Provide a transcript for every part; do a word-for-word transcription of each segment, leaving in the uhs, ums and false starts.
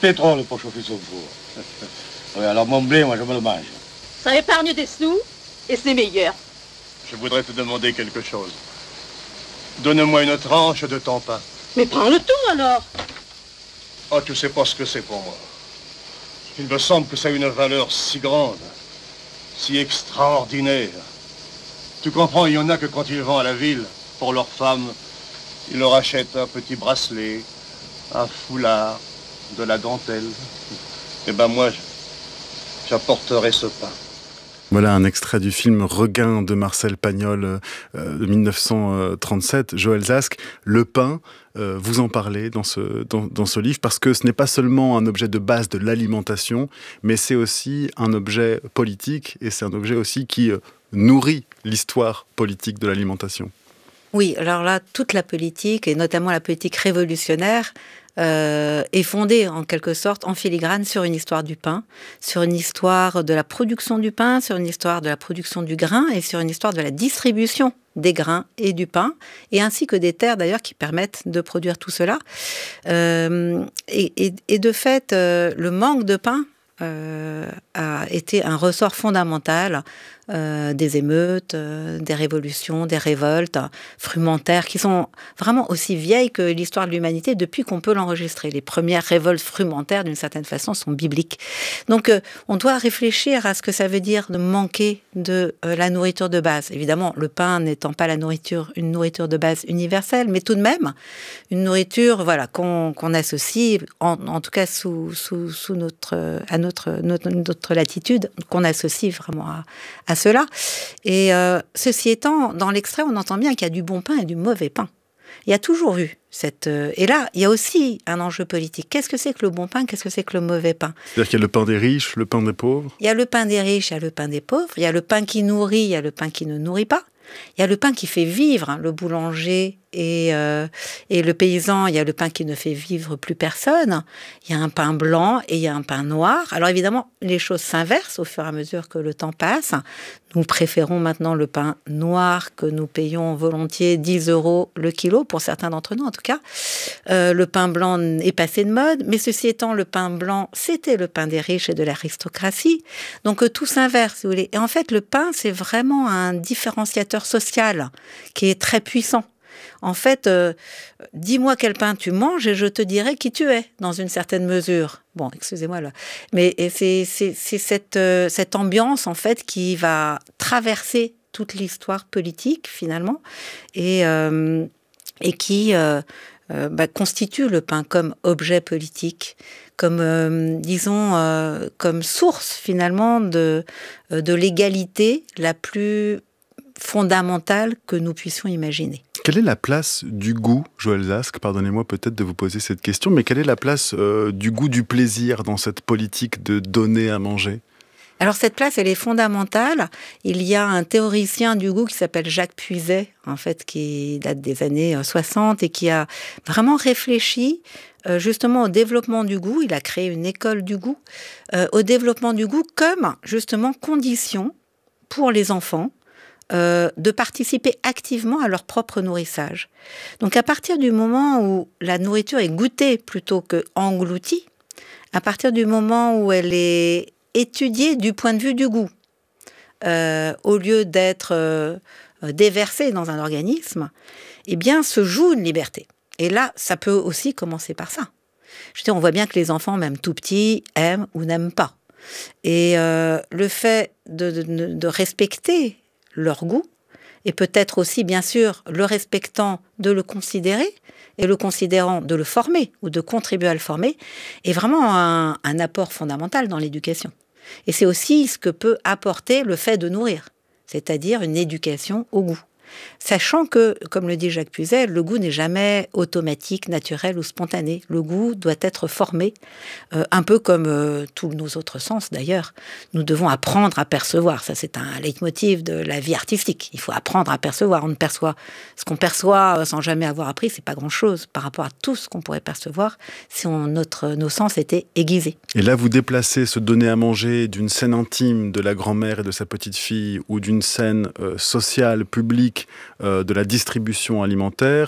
pétrole pour chauffer son four. Oui, alors mon blé, moi, je me le mange. Ça épargne des sous et c'est meilleur. Je voudrais te demander quelque chose. Donne-moi une tranche de ton pain. Mais prends le tout, alors. Oh, tu sais pas ce que c'est pour moi. Il me semble que ça a une valeur si grande, si extraordinaire. Tu comprends, il y en a que quand ils vont à la ville, pour leurs femmes, ils leur achètent un petit bracelet, un foulard, de la dentelle. Eh ben moi, j'apporterai ce pain. Voilà un extrait du film Regain de Marcel Pagnol euh, de dix-neuf cent trente-sept. Joël Zask, le pain, euh, vous en parlez dans ce, dans, dans ce livre parce que ce n'est pas seulement un objet de base de l'alimentation, mais c'est aussi un objet politique et c'est un objet aussi qui euh, nourrit l'histoire politique de l'alimentation. Oui, alors là, toute la politique, et notamment la politique révolutionnaire, euh, est fondée en quelque sorte en filigrane sur une histoire du pain, sur une histoire de la production du pain, sur une histoire de la production du grain et sur une histoire de la distribution des grains et du pain, et ainsi que des terres d'ailleurs qui permettent de produire tout cela. Euh, et, et, et de fait, euh, le manque de pain euh, a été un ressort fondamental Euh, des émeutes, euh, des révolutions, des révoltes frumentaires qui sont vraiment aussi vieilles que l'histoire de l'humanité depuis qu'on peut l'enregistrer. Les premières révoltes frumentaires, d'une certaine façon, sont bibliques. Donc, euh, on doit réfléchir à ce que ça veut dire de manquer de euh, la nourriture de base. Évidemment, le pain n'étant pas la nourriture, une nourriture de base universelle, mais tout de même, une nourriture, voilà, qu'on, qu'on associe, en, en tout cas sous, sous, sous notre, à notre, notre, notre latitude, qu'on associe vraiment à, à cela. Et euh, ceci étant, dans l'extrait, on entend bien qu'il y a du bon pain et du mauvais pain. Il y a toujours eu cette... Euh, et là, il y a aussi un enjeu politique. Qu'est-ce que c'est que le bon pain? Qu'est-ce que c'est que le mauvais pain? C'est-à-dire qu'il y a le pain des riches, le pain des pauvres? Il y a le pain des riches, il y a le pain des pauvres. Il y a le pain qui nourrit, il y a le pain qui ne nourrit pas. Il y a le pain qui fait vivre, hein, le boulanger et, euh, et le paysan. Il y a le pain qui ne fait vivre plus personne. Il y a un pain blanc et il y a un pain noir. Alors évidemment, les choses s'inversent au fur et à mesure que le temps passe. Nous préférons maintenant le pain noir que nous payons volontiers dix euros le kilo, pour certains d'entre nous en tout cas. Euh, le pain blanc est passé de mode, mais ceci étant, le pain blanc, c'était le pain des riches et de l'aristocratie. Donc euh, tout s'inverse, si vous voulez. Et en fait, le pain, c'est vraiment un différenciateur social qui est très puissant. En fait, euh, dis-moi quel pain tu manges et je te dirai qui tu es, dans une certaine mesure. Bon, excusez-moi là. Mais c'est, c'est, c'est cette, euh, cette ambiance, en fait, qui va traverser toute l'histoire politique, finalement, et, euh, et qui euh, euh, bah, constitue le pain comme objet politique, comme, euh, disons, euh, comme source, finalement, de, de l'égalité la plus fondamentale que nous puissions imaginer. Quelle est la place du goût, Joël Zask? Pardonnez-moi peut-être de vous poser cette question, mais quelle est la place euh, du goût, du plaisir dans cette politique de donner à manger? Alors cette place, elle est fondamentale. Il y a un théoricien du goût qui s'appelle Jacques Puiset, en fait, qui date des années soixante et qui a vraiment réfléchi euh, justement au développement du goût. Il a créé une école du goût, euh, au développement du goût comme justement condition pour les enfants Euh, de participer activement à leur propre nourrissage. Donc à partir du moment où la nourriture est goûtée plutôt que engloutie, à partir du moment où elle est étudiée du point de vue du goût, euh, au lieu d'être euh, déversée dans un organisme, eh bien se joue une liberté. Et là, ça peut aussi commencer par ça. Je veux dire, on voit bien que les enfants, même tout petits, aiment ou n'aiment pas. Et euh, le fait de, de, de respecter leur goût, et peut-être aussi, bien sûr, le respectant, de le considérer, et le considérant, de le former, ou de contribuer à le former, est vraiment un, un apport fondamental dans l'éducation. Et c'est aussi ce que peut apporter le fait de nourrir, c'est-à-dire une éducation au goût. Sachant que, comme le dit Jacques Puiset, le goût n'est jamais automatique, naturel ou spontané. Le goût doit être formé, euh, un peu comme euh, tous nos autres sens d'ailleurs. Nous devons apprendre à percevoir. Ça, c'est un leitmotiv de la vie artistique. Il faut apprendre à percevoir. On ne perçoit ce qu'on perçoit sans jamais avoir appris, c'est pas grand-chose par rapport à tout ce qu'on pourrait percevoir si on, notre, nos sens étaient aiguisés. Et là, vous déplacez ce donner à manger d'une scène intime de la grand-mère et de sa petite-fille ou d'une scène euh, sociale, publique, Euh, de la distribution alimentaire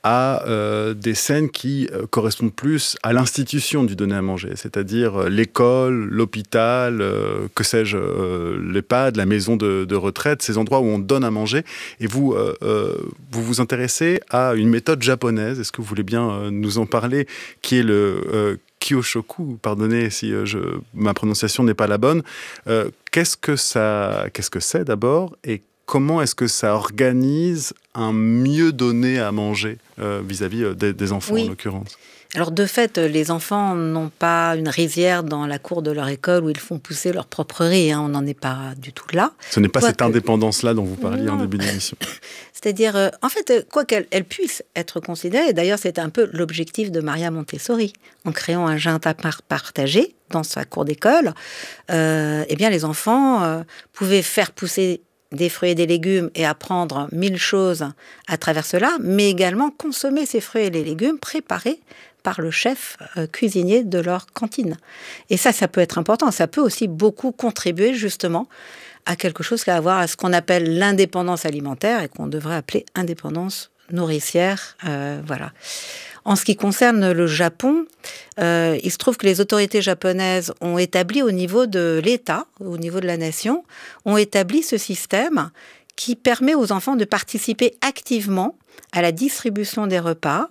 à euh, des scènes qui euh, correspondent plus à l'institution du donner à manger, c'est-à-dire euh, l'école, l'hôpital, euh, que sais-je, euh, l'EHPAD, la maison de, de retraite, ces endroits où on donne à manger. Et vous, euh, euh, vous vous intéressez à une méthode japonaise, est-ce que vous voulez bien euh, nous en parler, qui est le euh, Kyoshoku, pardonnez si euh, je, ma prononciation n'est pas la bonne. Euh, qu'est-ce que ça, qu'est-ce que c'est d'abord, et comment est-ce que ça organise un mieux donner à manger euh, vis-à-vis euh, des, des enfants, oui. en l'occurrence? Alors, de fait, les enfants n'ont pas une rizière dans la cour de leur école où ils font pousser leur propre riz. Hein, on n'en est pas du tout là. Ce n'est pas quoi cette que... indépendance-là dont vous parliez non. en début d'émission. C'est-à-dire, euh, en fait, quoi qu'elle elle puisse être considérée, et d'ailleurs, c'était un peu l'objectif de Maria Montessori, en créant un jardin partagé dans sa cour d'école, euh, eh bien, les enfants euh, pouvaient faire pousser des fruits et des légumes et apprendre mille choses à travers cela, mais également consommer ces fruits et les légumes préparés par le chef euh, cuisinier de leur cantine. Et ça, ça peut être important. Ça peut aussi beaucoup contribuer justement à quelque chose qui a à voir à ce qu'on appelle l'indépendance alimentaire et qu'on devrait appeler indépendance nourricière. Euh, voilà. En ce qui concerne le Japon, euh, il se trouve que les autorités japonaises ont établi au niveau de l'État, au niveau de la nation, ont établi ce système qui permet aux enfants de participer activement à la distribution des repas,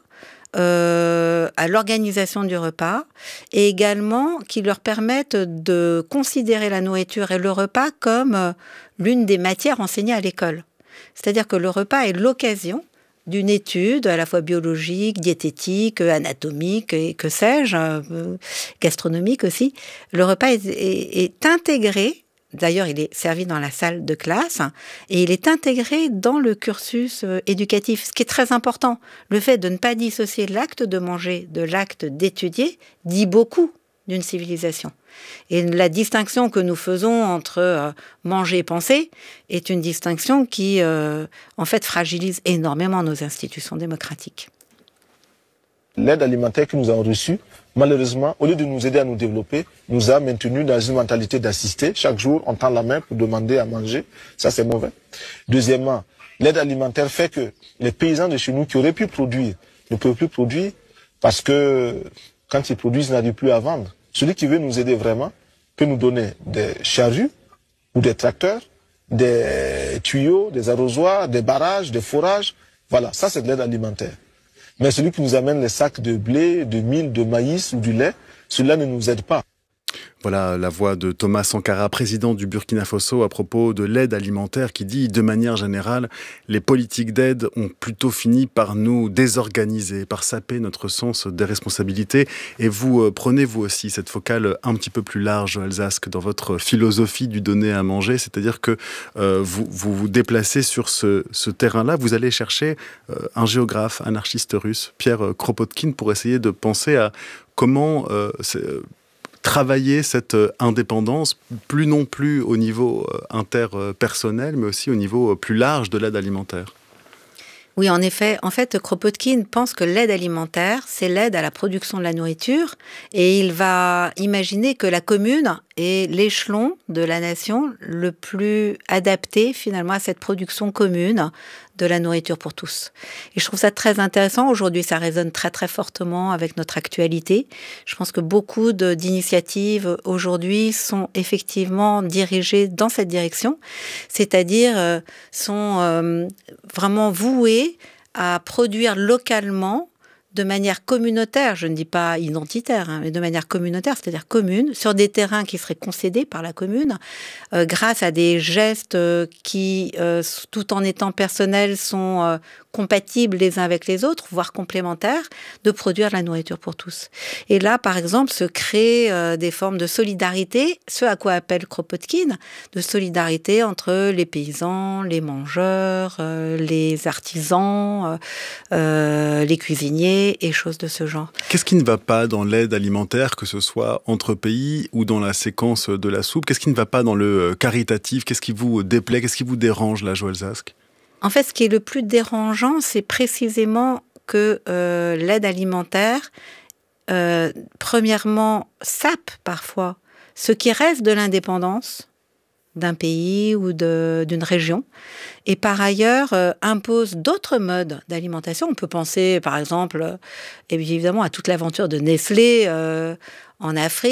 euh, à l'organisation du repas, et également qui leur permettent de considérer la nourriture et le repas comme l'une des matières enseignées à l'école. C'est-à-dire que le repas est l'occasion d'une étude à la fois biologique, diététique, anatomique et que sais-je, euh, gastronomique aussi. Le repas est, est, est intégré, d'ailleurs il est servi dans la salle de classe, et il est intégré dans le cursus euh, éducatif, ce qui est très important. Le fait de ne pas dissocier l'acte de manger de l'acte d'étudier dit beaucoup d'une civilisation. Et la distinction que nous faisons entre euh, manger et penser est une distinction qui, euh, en fait, fragilise énormément nos institutions démocratiques. L'aide alimentaire que nous avons reçue, malheureusement, au lieu de nous aider à nous développer, nous a maintenus dans une mentalité d'assister. Chaque jour, on tend la main pour demander à manger. Ça, c'est mauvais. Deuxièmement, l'aide alimentaire fait que les paysans de chez nous qui auraient pu produire ne peuvent plus produire parce que quand ils produisent, ils n'arrivent plus à vendre. Celui qui veut nous aider vraiment peut nous donner des charrues ou des tracteurs, des tuyaux, des arrosoirs, des barrages, des forages. Voilà, ça c'est de l'aide alimentaire. Mais celui qui nous amène les sacs de blé, de mil, de maïs ou du lait, celui-là ne nous aide pas. Voilà la voix de Thomas Sankara, président du Burkina Faso, à propos de l'aide alimentaire, qui dit, de manière générale, les politiques d'aide ont plutôt fini par nous désorganiser, par saper notre sens des responsabilités. Et vous euh, prenez, vous aussi, cette focale un petit peu plus large, Joël Zask, dans votre philosophie du donner à manger, c'est-à-dire que euh, vous, vous vous déplacez sur ce, ce terrain-là, vous allez chercher euh, un géographe, un anarchiste russe, Pierre Kropotkin, pour essayer de penser à comment... Euh, c'est, travailler cette indépendance, plus non plus au niveau interpersonnel, mais aussi au niveau plus large de l'aide alimentaire. Oui, en effet. En fait, Kropotkin pense que l'aide alimentaire, c'est l'aide à la production de la nourriture, et il va imaginer que la commune est l'échelon de la nation le plus adapté finalement à cette production commune de la nourriture pour tous. Et je trouve ça très intéressant. Aujourd'hui, ça résonne très très fortement avec notre actualité. Je pense que beaucoup de, d'initiatives aujourd'hui sont effectivement dirigées dans cette direction, c'est-à-dire euh, sont euh, vraiment vouées à produire localement de manière communautaire, je ne dis pas identitaire, hein, mais de manière communautaire, c'est-à-dire commune, sur des terrains qui seraient concédés par la commune, euh, grâce à des gestes euh, qui, euh, tout en étant personnels, sont euh, compatibles les uns avec les autres, voire complémentaires, de produire de la nourriture pour tous. Et là, par exemple, se créent euh, des formes de solidarité, ce à quoi appelle Kropotkin, de solidarité entre les paysans, les mangeurs, euh, les artisans, euh, euh, les cuisiniers, et choses de ce genre. Qu'est-ce qui ne va pas dans l'aide alimentaire, que ce soit entre pays ou dans la séquence de la soupe? Qu'est-ce qui ne va pas dans le caritatif? Qu'est-ce qui vous déplaît? Qu'est-ce qui vous dérange, là, Joël Zask? En fait, ce qui est le plus dérangeant, c'est précisément que euh, l'aide alimentaire, euh, premièrement, sape parfois ce qui reste de l'indépendance d'un pays ou de, d'une région, et par ailleurs euh, impose d'autres modes d'alimentation. On peut penser, par exemple, euh, évidemment, à toute l'aventure de Nestlé euh, en Afrique.